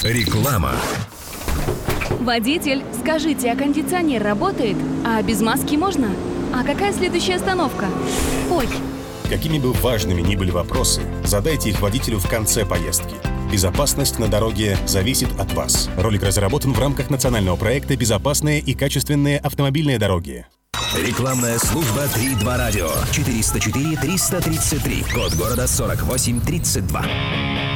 Реклама. Водитель, скажите, а кондиционер работает? А без маски можно? А какая следующая остановка? Ой. Какими бы важными ни были вопросы, задайте их водителю в конце поездки. Безопасность на дороге зависит от вас. Ролик разработан в рамках национального проекта «Безопасные и качественные автомобильные дороги». Рекламная служба 3-2 радио. 404-333. Код города 4832.